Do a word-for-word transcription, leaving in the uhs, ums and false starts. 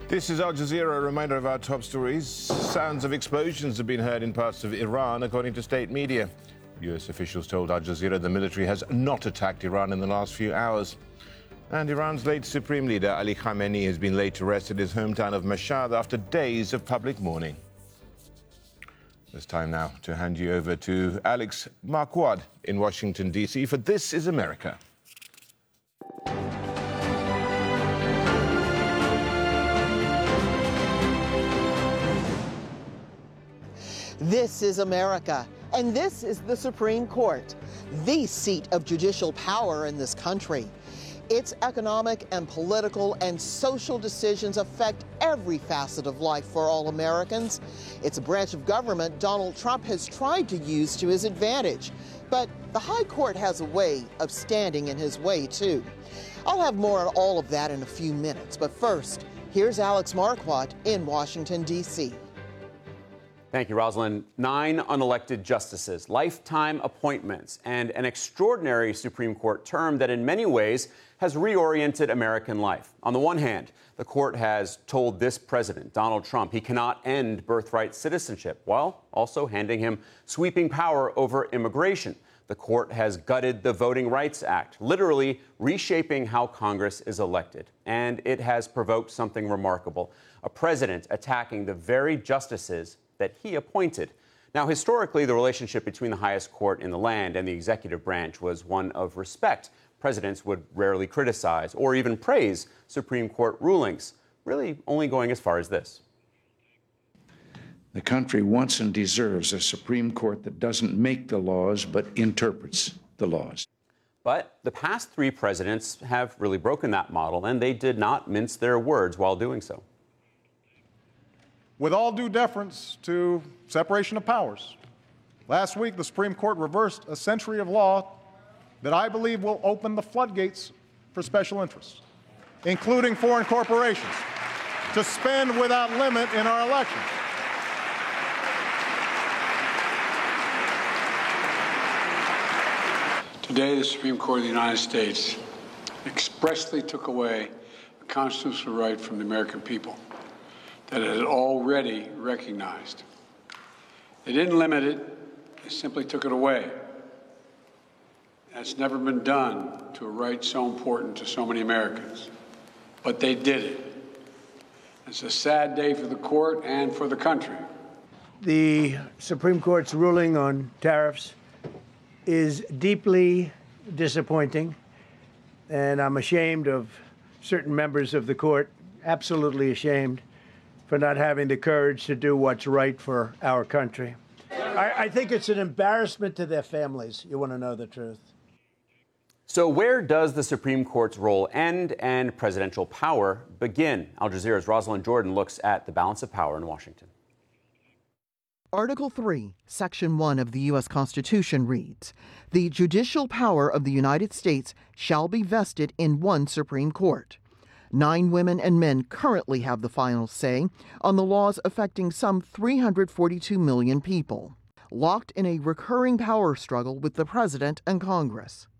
This is Al Jazeera, a reminder of our top stories. Sounds of explosions have been heard in parts of Iran, according to state media. U S officials told Al Jazeera the military has not attacked Iran in the last few hours. And Iran's late supreme leader, Ali Khamenei, has been laid to rest at his hometown of Mashhad after days of public mourning. It's time now to hand you over to Alex Marquardt in Washington, D C for This is America. This is America, and this is the Supreme Court, the seat of judicial power in this country. Its economic and political and social decisions affect every facet of life for all Americans. It's a branch of government Donald Trump has tried to use to his advantage. But the High Court has a way of standing in his way, too. I'll have more on all of that in a few minutes. But first, here's Alex Marquardt in Washington, D C Thank you, Rosalind. Nine unelected justices, lifetime appointments, and an extraordinary Supreme Court term that in many ways has reoriented American life. On the one hand, the court has told this president, Donald Trump, he cannot end birthright citizenship, while also handing him sweeping power over immigration. The court has gutted the Voting Rights Act, literally reshaping how Congress is elected. And it has provoked something remarkable, a president attacking the very justices that he appointed. Now, historically, the relationship between the highest court in the land and the executive branch was one of respect. Presidents would rarely criticize or even praise Supreme Court rulings, really only going as far as this. The country wants and deserves a Supreme Court that doesn't make the laws, but interprets the laws. But the past three presidents have really broken that model, and they did not mince their words while doing so. With all due deference to separation of powers, last week the Supreme Court reversed a century of law that I believe will open the floodgates for special interests, including foreign corporations, to spend without limit in our elections. Today, the Supreme Court of the United States expressly took away a constitutional right from the American people that it had already recognized. They didn't limit it, they simply took it away. That's never been done to a right so important to so many Americans, but they did it. It's a sad day for the court and for the country. The Supreme Court's ruling on tariffs is deeply disappointing, and I'm ashamed of certain members of the court, absolutely ashamed, for not having the courage to do what's right for our country. I, I think it's an embarrassment to their families. You want to know the truth. So where does the Supreme Court's role end and presidential power begin? Al Jazeera's Rosalind Jordan looks at the balance of power in Washington. Article three, Section one of the U S Constitution reads, "The judicial power of the United States shall be vested in one Supreme Court." Nine women and men currently have the final say on the laws affecting some three hundred forty-two million people, locked in a recurring power struggle with the president and Congress.